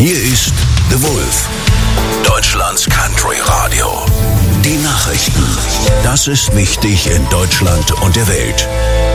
Hier ist The Wolf, Deutschlands Country Radio. Die Nachrichten. Das ist wichtig in Deutschland und der Welt.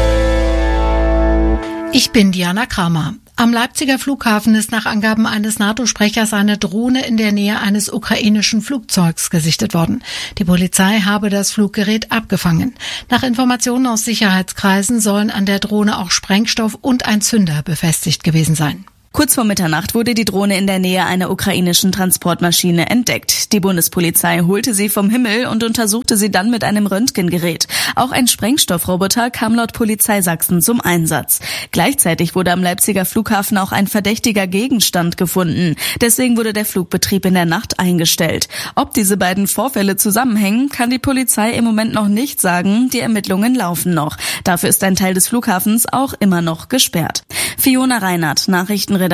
Ich bin Diana Kramer. Am Leipziger Flughafen ist nach Angaben eines NATO-Sprechers eine Drohne in der Nähe eines ukrainischen Flugzeugs gesichtet worden. Die Polizei habe das Fluggerät abgefangen. Nach Informationen aus Sicherheitskreisen sollen an der Drohne auch Sprengstoff und ein Zünder befestigt gewesen sein. Kurz vor Mitternacht wurde die Drohne in der Nähe einer ukrainischen Transportmaschine entdeckt. Die Bundespolizei holte sie vom Himmel und untersuchte sie dann mit einem Röntgengerät. Auch ein Sprengstoffroboter kam laut Polizei Sachsen zum Einsatz. Gleichzeitig wurde am Leipziger Flughafen auch ein verdächtiger Gegenstand gefunden. Deswegen wurde der Flugbetrieb in der Nacht eingestellt. Ob diese beiden Vorfälle zusammenhängen, kann die Polizei im Moment noch nicht sagen. Die Ermittlungen laufen noch. Dafür ist ein Teil des Flughafens auch immer noch gesperrt. Fiona Reinhardt, Nachrichtenredaktion.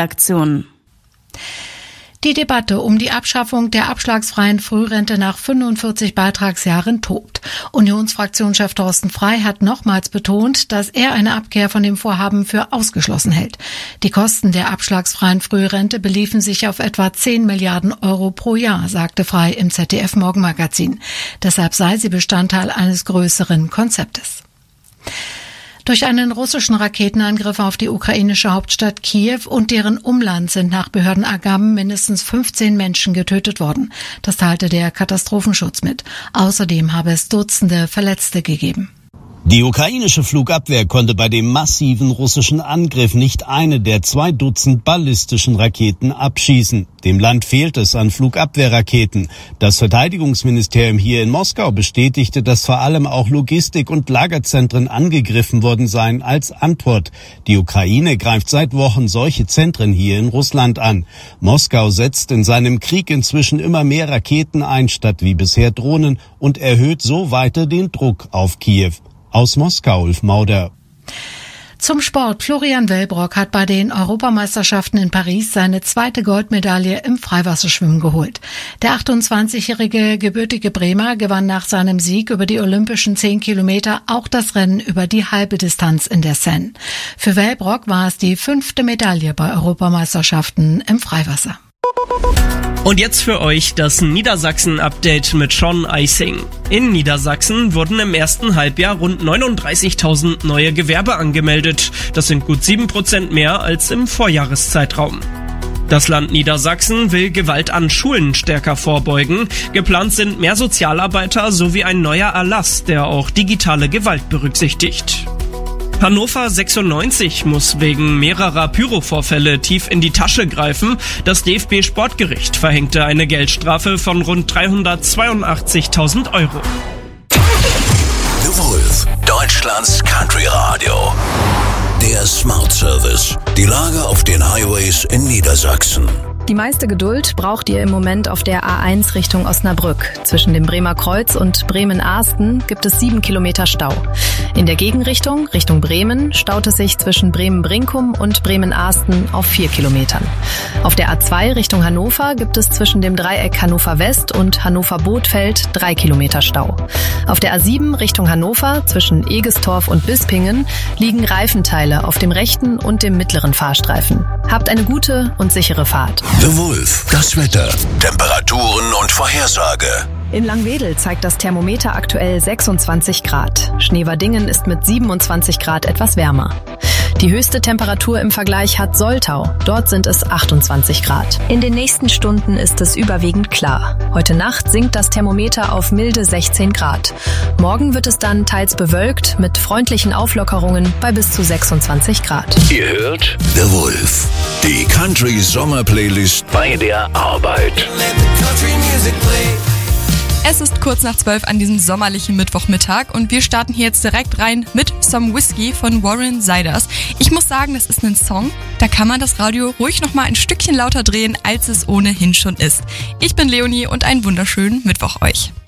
Die Debatte um die Abschaffung der abschlagsfreien Frührente nach 45 Beitragsjahren tobt. Unionsfraktionschef Thorsten Frey hat nochmals betont, dass er eine Abkehr von dem Vorhaben für ausgeschlossen hält. Die Kosten der abschlagsfreien Frührente beliefen sich auf etwa 10 Milliarden Euro pro Jahr, sagte Frey im ZDF-Morgenmagazin. Deshalb sei sie Bestandteil eines größeren Konzeptes. Durch einen russischen Raketenangriff auf die ukrainische Hauptstadt Kiew und deren Umland sind nach Behördenangaben mindestens 15 Menschen getötet worden. Das teilte der Katastrophenschutz mit. Außerdem habe es Dutzende Verletzte gegeben. Die ukrainische Flugabwehr konnte bei dem massiven russischen Angriff nicht eine der 2 Dutzend ballistischen Raketen abschießen. Dem Land fehlt es an Flugabwehrraketen. Das Verteidigungsministerium hier in Moskau bestätigte, dass vor allem auch Logistik- und Lagerzentren angegriffen worden seien als Antwort. Die Ukraine greift seit Wochen solche Zentren hier in Russland an. Moskau setzt in seinem Krieg inzwischen immer mehr Raketen ein, statt wie bisher Drohnen, und erhöht so weiter den Druck auf Kiew. Aus Moskau, Ulf Mauder. Zum Sport. Florian Wellbrock hat bei den Europameisterschaften in Paris seine 2. Goldmedaille im Freiwasserschwimmen geholt. Der 28-jährige gebürtige Bremer gewann nach seinem Sieg über die olympischen 10 Kilometer auch das Rennen über die halbe Distanz in der Seine. Für Wellbrock war es die 5. Medaille bei Europameisterschaften im Freiwasser. Und jetzt für euch das Niedersachsen-Update mit Sean Eising. In Niedersachsen wurden im ersten Halbjahr rund 39.000 neue Gewerbe angemeldet. Das sind gut 7% mehr als im Vorjahreszeitraum. Das Land Niedersachsen will Gewalt an Schulen stärker vorbeugen. Geplant sind mehr Sozialarbeiter sowie ein neuer Erlass, der auch digitale Gewalt berücksichtigt. Hannover 96 muss wegen mehrerer Pyro-Vorfälle tief in die Tasche greifen. Das DFB-Sportgericht verhängte eine Geldstrafe von rund 382.000 Euro. The Wolf, Deutschlands Country Radio. Der Smart Service. Die Lage auf den Highways in Niedersachsen. Die meiste Geduld braucht ihr im Moment auf der A1 Richtung Osnabrück. Zwischen dem Bremer Kreuz und Bremen-Ahsten gibt es 7 Kilometer Stau. In der Gegenrichtung, Richtung Bremen, staut es sich zwischen Bremen-Brinkum und Bremen-Ahsten auf 4 Kilometern. Auf der A2 Richtung Hannover gibt es zwischen dem Dreieck Hannover West und Hannover-Bothfeld 3 Kilometer Stau. Auf der A7 Richtung Hannover zwischen Egestorf und Bispingen liegen Reifenteile auf dem rechten und dem mittleren Fahrstreifen. Habt eine gute und sichere Fahrt. The Wolf, das Wetter, Temperaturen und Vorhersage. In Langwedel zeigt das Thermometer aktuell 26 Grad. Schneverdingen ist mit 27 Grad etwas wärmer. Die höchste Temperatur im Vergleich hat Soltau. Dort sind es 28 Grad. In den nächsten Stunden ist es überwiegend klar. Heute Nacht sinkt das Thermometer auf milde 16 Grad. Morgen wird es dann teils bewölkt mit freundlichen Auflockerungen bei bis zu 26 Grad. Ihr hört The Wolf, die Country Sommer Playlist bei der Arbeit. Es ist kurz nach 12 an diesem sommerlichen Mittwochmittag und wir starten hier jetzt direkt rein mit Some Whiskey von Warren Ziders. Ich muss sagen, das ist ein Song, da kann man das Radio ruhig nochmal ein Stückchen lauter drehen, als es ohnehin schon ist. Ich bin Leonie und einen wunderschönen Mittwoch euch.